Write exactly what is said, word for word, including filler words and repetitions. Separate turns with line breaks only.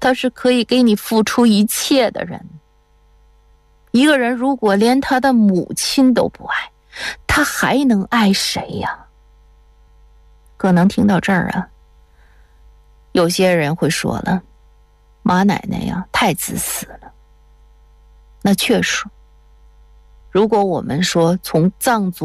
他是可以给你付出一切的人。一个人如果连他的母亲都不爱，他还能爱谁呀？可能听到这儿啊，有些人会说了，马奶奶呀，太自私了。那确实，如果我们说从藏族